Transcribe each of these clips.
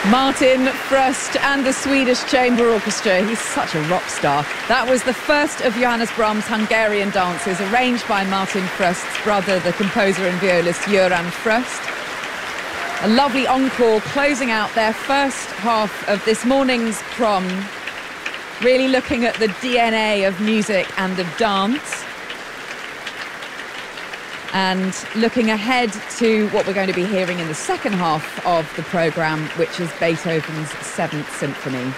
Martin Fröst and the Swedish Chamber Orchestra. He's such a rock star. That was the first of Johannes Brahms' Hungarian dances, arranged by Martin Fröst's brother, the composer and violist Göran Fröst. A lovely encore closing out their first half of this morning's prom, really looking at the DNA of music and of dance. And looking ahead to what we're going to be hearing in the second half of the programme, which is Beethoven's Seventh Symphony.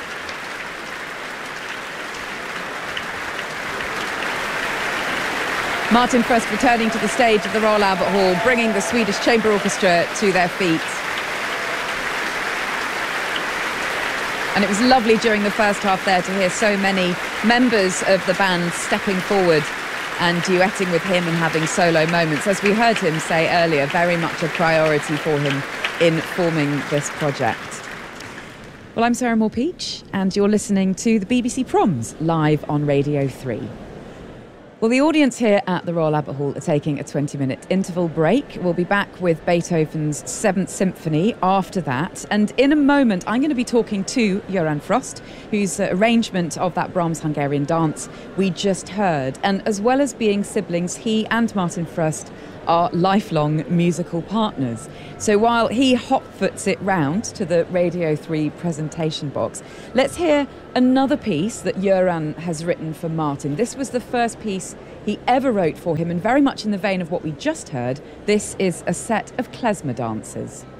Martin Fröst returning to the stage of the Royal Albert Hall, bringing the Swedish Chamber Orchestra to their feet. And it was lovely during the first half there to hear so many members of the band stepping forward and duetting with him and having solo moments. As we heard him say earlier, very much a priority for him in forming this project. Well, I'm Sarah Moore-Peach, and you're listening to the BBC Proms live on Radio 3. Well, the audience here at the Royal Albert Hall are taking a 20-minute interval break. We'll be back with Beethoven's Seventh Symphony after that. And in a moment, I'm going to be talking to Göran Fröst, whose arrangement of that Brahms Hungarian dance we just heard. And as well as being siblings, he and Martin Fröst are lifelong musical partners. So while he hot-foots it round to the Radio 3 presentation box, let's hear another piece that Göran has written for Martin. This was the first piece he ever wrote for him, and very much in the vein of what we just heard, this is a set of klezmer dances.